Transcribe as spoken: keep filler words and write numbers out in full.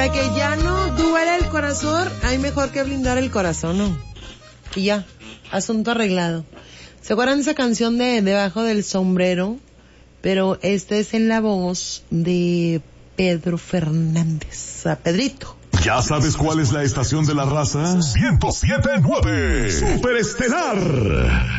para que ya no duela el corazón, hay mejor que blindar el corazón, ¿no? Y ya, asunto arreglado. ¿Se acuerdan de esa canción de Debajo del Sombrero? Pero este es en la voz de Pedro Fernández, a Pedrito. ¿Ya sabes cuál es la estación de la raza? ciento siete punto nueve Superestelar.